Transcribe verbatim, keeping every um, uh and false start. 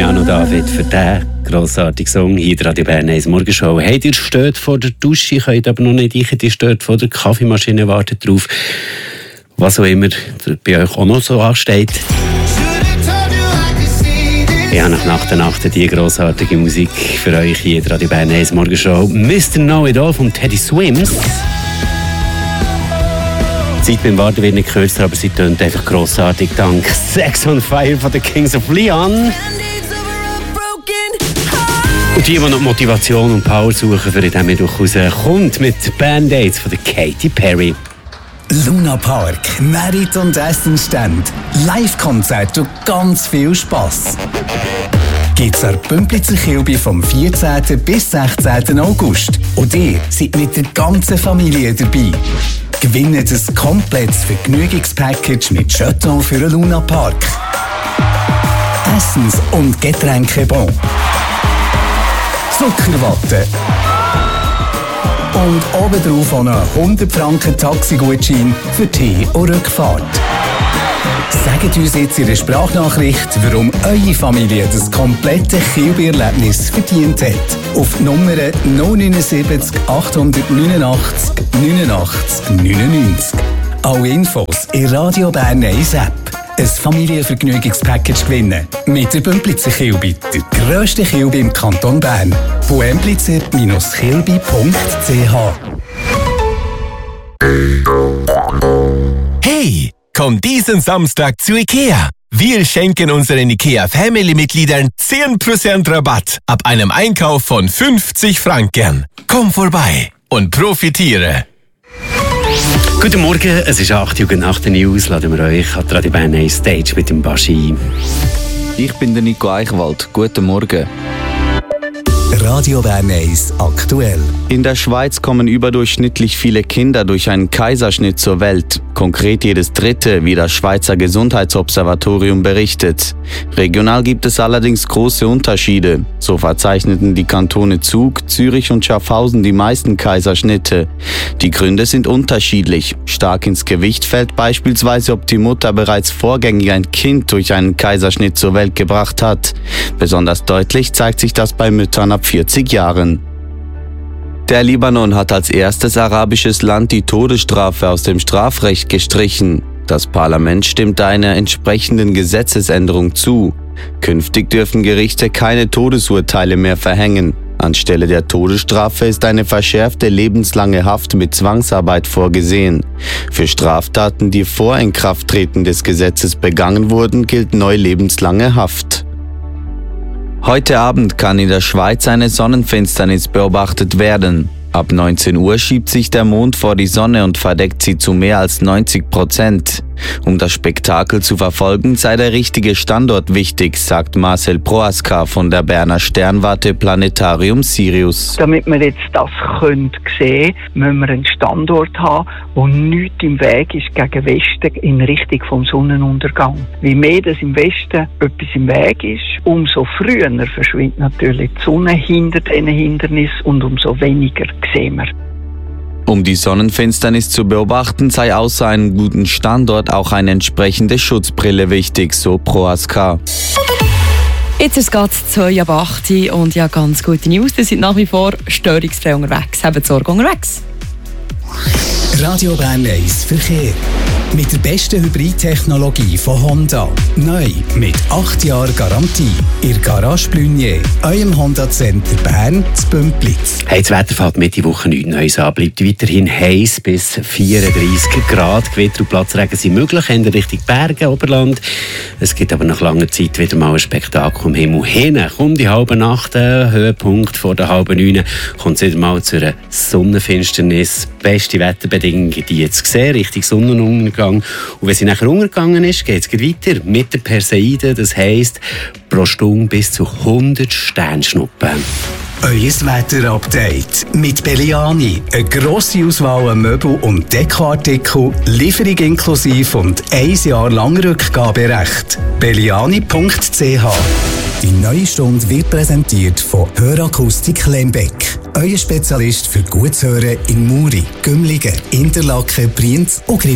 Luciano David für diesen grossartigen Song hier in der Radio Bern eins Morgenshow. Hey, ihr steht vor der Dusche, könnt aber noch nicht rein, ihr steht vor der Kaffeemaschine, wartet drauf. Was auch immer bei euch auch noch so ansteht. Ich habe nach der Nacht die grossartige Musik für euch hier in der Radio Bern eins Morgenshow. Mister Know-It-All von Teddy Swims. Die Zeit beim Warten wird nicht kürzer, aber sie tönt einfach grossartig. Dank Sex on Fire von den Kings of Leon. Und die, die noch Motivation und Power suchen, für den Mittwoch rauskommt mit Band-Aids von der Katy Perry. Luna Park, Merit und Essenstand, Live-Konzert und ganz viel Spass. Gibt's an Bümplizer Kilby vom vierzehnten bis sechzehnten August. Und ihr seid mit der ganzen Familie dabei. Gewinnt ein komplettes Vergnügungspackage mit Chateau für den Luna Park. Essens- und Getränkebon. Zuckerwatte. Und obendrauf auch noch hundert Franken Taxigutschein für Tee- und Rückfahrt. Sagt uns jetzt in der Sprachnachricht, warum eure Familie das komplette Kilby-Erlebnis verdient hat. Auf Nummer null sieben neun acht neun acht neunundachtzig neunundneunzig. Alle Infos in Radio Bern eins App. Ein Familienvergnügungspackage gewinnen. Mit der Bümplizer Kilby, der grösste Kilby im Kanton Bern. bumplizer Bindestrich kilby punkt c h. Hey, komm diesen Samstag zu IKEA. Wir schenken unseren IKEA-Family-Mitgliedern zehn Prozent Rabatt ab einem Einkauf von fünfzig Franken. Komm vorbei und profitiere. Guten Morgen, es ist acht Uhr nach den News. Laden wir euch an die Radio Bern eins Stage mit dem Baschi. Ich bin der Nico Eichwald. Guten Morgen. Radio Bern eins aktuell. In der Schweiz kommen überdurchschnittlich viele Kinder durch einen Kaiserschnitt zur Welt. Konkret jedes dritte, wie das Schweizer Gesundheitsobservatorium berichtet. Regional gibt es allerdings große Unterschiede. So verzeichneten die Kantone Zug, Zürich und Schaffhausen die meisten Kaiserschnitte. Die Gründe sind unterschiedlich. Stark ins Gewicht fällt beispielsweise, ob die Mutter bereits vorgängig ein Kind durch einen Kaiserschnitt zur Welt gebracht hat. Besonders deutlich zeigt sich das bei Müttern ab vierzig Jahren. Der Libanon hat als erstes arabisches Land die Todesstrafe aus dem Strafrecht gestrichen. Das Parlament stimmte einer entsprechenden Gesetzesänderung zu. Künftig dürfen Gerichte keine Todesurteile mehr verhängen. Anstelle der Todesstrafe ist eine verschärfte lebenslange Haft mit Zwangsarbeit vorgesehen. Für Straftaten, die vor Inkrafttreten des Gesetzes begangen wurden, gilt neu lebenslange Haft. Heute Abend kann in der Schweiz eine Sonnenfinsternis beobachtet werden. Ab neunzehn Uhr schiebt sich der Mond vor die Sonne und verdeckt sie zu mehr als neunzig Prozent. Um das Spektakel zu verfolgen, sei der richtige Standort wichtig, sagt Marcel Proaska von der Berner Sternwarte Planetarium Sirius. Damit wir jetzt das sehen können, müssen wir einen Standort haben, wo nichts im Weg ist gegen Westen in Richtung vom Sonnenuntergang. Wie mehr das im Westen etwas im Weg ist, umso früher verschwindet natürlich die Sonne hinter diesen Hindernissen und umso weniger sehen wir. Um die Sonnenfinsternis zu beobachten, sei außer einem guten Standort auch eine entsprechende Schutzbrille wichtig, so Proaska. Jetzt ist es gerade zwei ab acht und ja, ganz gute News. Sie sind nach wie vor störungsfrei unterwegs. Haben Sorge unterwegs. Radio Bern eins Verkehr. Mit der besten Hybridtechnologie von Honda. Neu mit acht Jahren Garantie. Ihr Garage Blunier, eurem Honda Center Bern zu Bümpliz. Hey, das Wetter fällt Mitte Woche nichts Neues an. Bleibt weiterhin heiß bis vierunddreissig Grad. Gewitter und Platzregen sind möglich in Richtung Berge, Oberland. Es gibt aber nach langer Zeit wieder mal ein Spektakel am Himmel hin. Kommt die halbe Nacht, äh, Höhepunkt vor der halben neun, kommt es wieder mal zu einer Sonnenfinsternis. Beste Wetterbedingungen, die jetzt sehen, Richtung Sonnenuntergang. Und wenn sie nachher untergegangen ist, geht es weiter mit der Perseide. Das heisst, pro Stunde bis zu hundert Sternschnuppen. Euer Wetter-Update mit Belliani. Eine grosse Auswahl an Möbel- und Dekoartikel, Lieferung inklusive und ein Jahr lang Rückgaberecht. belliani punkt c h. Die neue Stunde wird präsentiert von Hörakustik Lembeck. Euer Spezialist für gutes Hören in Muri, Gümligen, Interlaken, Brienz und Grill.